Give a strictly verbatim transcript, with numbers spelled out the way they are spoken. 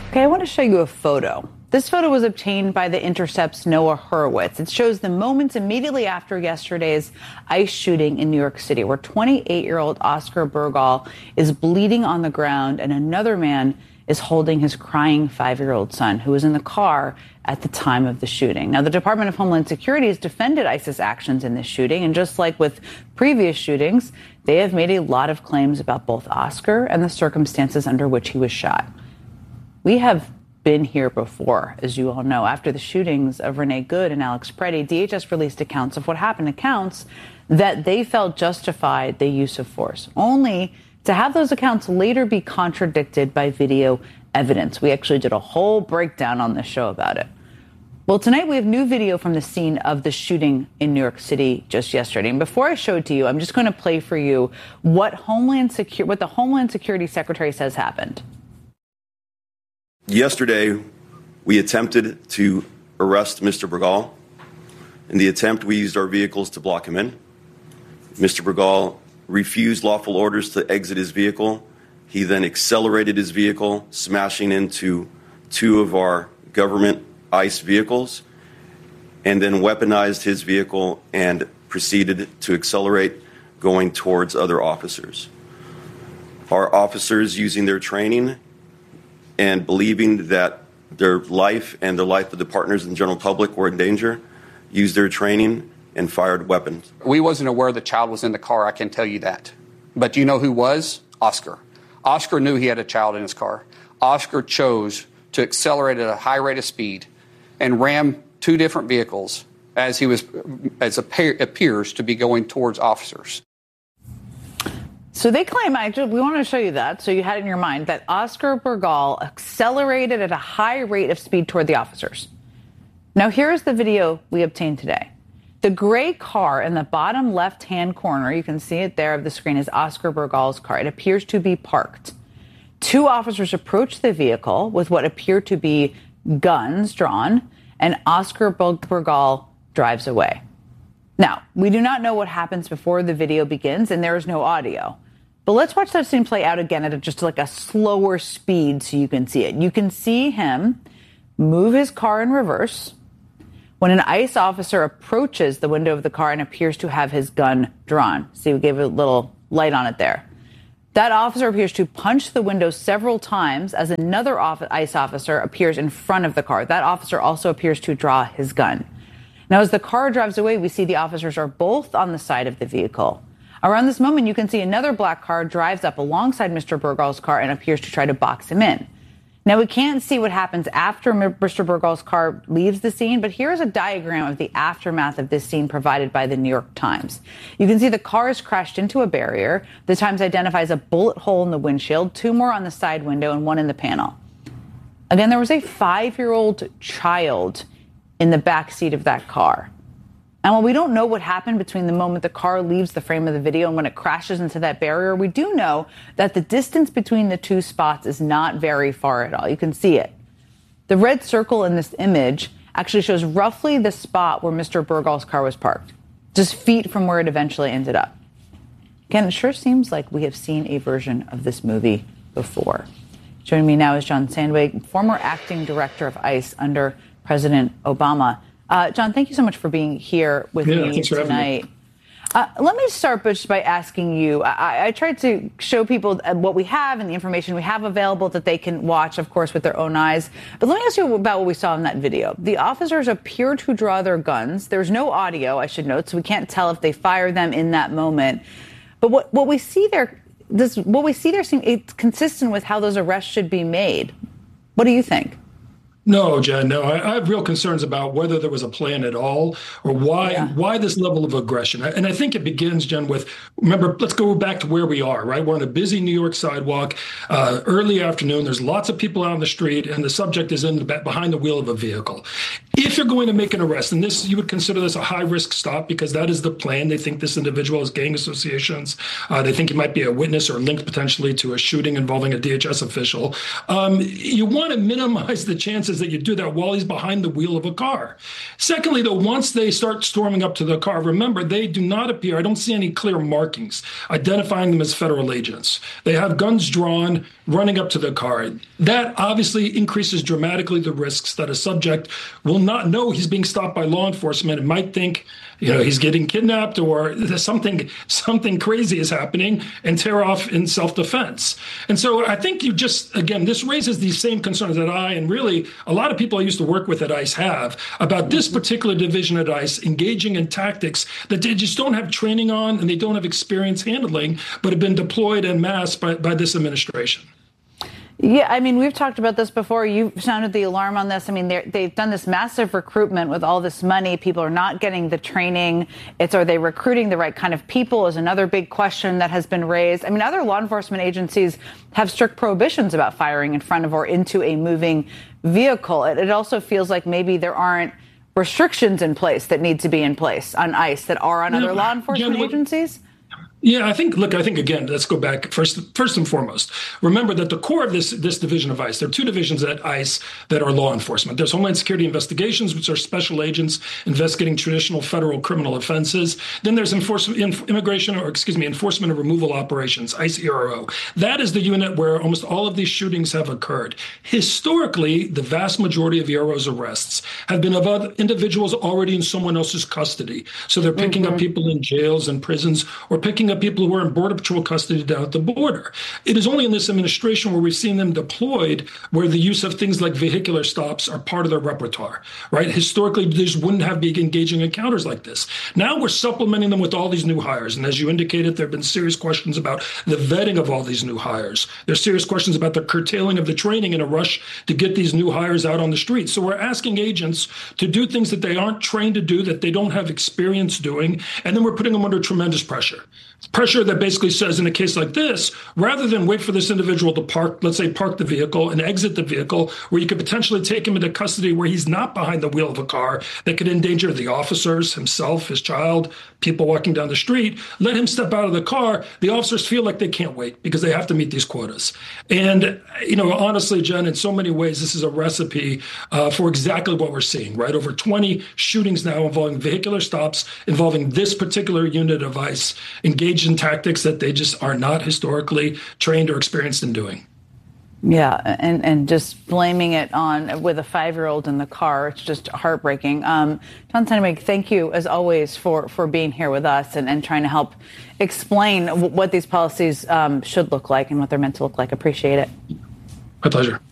Okay, I want to show you a photo. This photo was obtained by The Intercept's Noah Horowitz. It shows the moments immediately after yesterday's ICE shooting in New York City, where twenty-eight-year-old Oscar Burgal is bleeding on the ground and another man is holding his crying five-year-old son, who was in the car at the time of the shooting. Now, the Department of Homeland Security has defended ISIS actions in this shooting, and just like with previous shootings, they have made a lot of claims about both Oscar and the circumstances under which he was shot. We have been here before, as you all know. After the shootings of Renee Good and Alex Preddy, D H S released accounts of what happened, accounts that they felt justified the use of force, only to have those accounts later be contradicted by video evidence. We actually did a whole breakdown on this show about it. Well, tonight we have new video from the scene of the shooting in New York City just yesterday. And before I show it to you, I'm just going to play for you what Homeland Secu- what the Homeland Security Secretary says happened. Yesterday, we attempted to arrest Mister Burgal. In the attempt, we used our vehicles to block him in. Mister Burgal refused lawful orders to exit his vehicle. He then accelerated his vehicle, smashing into two of our government ICE vehicles, and then weaponized his vehicle and proceeded to accelerate, going towards other officers. Our officers, using their training and believing that their life and the life of the partners and the general public were in danger, used their training and fired weapons. We wasn't aware the child was in the car, I can tell you that. But do you know who was? Oscar. Oscar knew he had a child in his car. Oscar chose to accelerate at a high rate of speed and ram two different vehicles as he was, as appears to be going towards officers. So they claim, actually, we want to show you that, so you had it in your mind, that Oscar Burgal accelerated at a high rate of speed toward the officers. Now, here's the video we obtained today. The gray car in the bottom left-hand corner, you can see it there of the screen, is Oscar Burgal's car. It appears to be parked. Two officers approach the vehicle with what appear to be guns drawn, and Oscar Burgal drives away. Now, we do not know what happens before the video begins, and there is no audio. But let's watch that scene play out again at a, just like a slower speed so you can see it. You can see him move his car in reverse when an ICE officer approaches the window of the car and appears to have his gun drawn. See, we gave a little light on it there. That officer appears to punch the window several times as another ICE officer appears in front of the car. That officer also appears to draw his gun. Now, as the car drives away, we see the officers are both on the side of the vehicle. Around this moment, you can see another black car drives up alongside Mister Burgal's car and appears to try to box him in. Now, we can't see what happens after Mister Burgal's car leaves the scene, but here's a diagram of the aftermath of this scene provided by the New York Times. You can see the car has crashed into a barrier. The Times identifies a bullet hole in the windshield, two more on the side window, and one in the panel. Again, there was a five-year-old child in the back seat of that car. And while we don't know what happened between the moment the car leaves the frame of the video and when it crashes into that barrier, we do know that the distance between the two spots is not very far at all. You can see it. The red circle in this image actually shows roughly the spot where Mister Burgal's car was parked, just feet from where it eventually ended up. Again, it sure seems like we have seen a version of this movie before. Joining me now is John Sandwig, former acting director of ICE under President Obama. Uh, John, thank you so much for being here with yeah, me tonight. Me. Uh, let me start just by asking you, I, I tried to show people what we have and the information we have available that they can watch, of course, with their own eyes. But let me ask you about what we saw in that video. The officers appear to draw their guns. There's no audio, I should note, so we can't tell if they fire them in that moment. But what, what we see there, does what we see there seem it's consistent with how those arrests should be made. What do you think? No, Jen, no. I, I have real concerns about whether there was a plan at all or why yeah. why this level of aggression. And I think it begins, Jen, with, remember, let's go back to where we are, right? We're on a busy New York sidewalk, uh, early afternoon. There's lots of people out on the street, and the subject is in the, behind the wheel of a vehicle. if you're going to make an arrest, and this you would consider this a high-risk stop because that is the plan. They think this individual has gang associations. Uh, they think he might be a witness or linked potentially to a shooting involving a D H S official. Um, you want to minimize the chances that you do that while he's behind the wheel of a car. Secondly, though, once they start storming up to the car, remember, they do not appear, I don't see any clear markings identifying them as federal agents. They have guns drawn, running up to the car. That obviously increases dramatically the risks that a subject will not know he's being stopped by law enforcement and might think, you know, he's getting kidnapped or there's something something crazy is happening and tear off in self-defense. And so I think you just, again, this raises these same concerns that I and really a lot of people I used to work with at ICE have about this particular division at ICE engaging in tactics that they just don't have training on and they don't have experience handling, but have been deployed en masse by, by this administration. Yeah, I mean, we've talked about this before. You've sounded the alarm on this. I mean, they've done this massive recruitment with all this money. People are not getting the training. It's, are they recruiting the right kind of people is another big question that has been raised. I mean, other law enforcement agencies have strict prohibitions about firing in front of or into a moving vehicle. It, it also feels like maybe there aren't restrictions in place that need to be in place on ICE that are on yeah, other law enforcement yeah, agencies. Yeah, I think, look, I think, again, let's go back first first and foremost. Remember that the core of this this division of ICE, there are two divisions at ICE that are law enforcement. There's Homeland Security Investigations, which are special agents investigating traditional federal criminal offenses. Then there's enforcement, immigration, or excuse me, enforcement and removal operations, ICE E R O. That is the unit where almost all of these shootings have occurred. Historically, the vast majority of E R O's arrests have been of other individuals already in someone else's custody. So they're picking mm-hmm. up people in jails and prisons or picking up people who are in Border Patrol custody down at the border. It is only in this administration where we've seen them deployed where the use of things like vehicular stops are part of their repertoire, right? Historically, they just wouldn't have been engaging encounters like this. Now we're supplementing them with all these new hires. And as you indicated, there have been serious questions about the vetting of all these new hires. There's serious questions about the curtailing of the training in a rush to get these new hires out on the street. So we're asking agents to do things that they aren't trained to do, that they don't have experience doing, and then we're putting them under tremendous pressure. Pressure that basically says in a case like this, rather than wait for this individual to park, let's say park the vehicle and exit the vehicle, where you could potentially take him into custody where he's not behind the wheel of a car that could endanger the officers, himself, his child, people walking down the street, let him step out of the car. The officers feel like they can't wait because they have to meet these quotas. And, you know, honestly, Jen, in so many ways, this is a recipe uh, for exactly what we're seeing, right? Over twenty shootings now involving vehicular stops, involving this particular unit of ICE, engaged in tactics that they just are not historically trained or experienced in doing. Yeah, and, and just blaming it on with a five-year-old in the car, it's just heartbreaking. Um, John Sonnenberg, thank you, as always, for, for being here with us and, and trying to help explain w- what these policies um, should look like and what they're meant to look like. Appreciate it. My pleasure.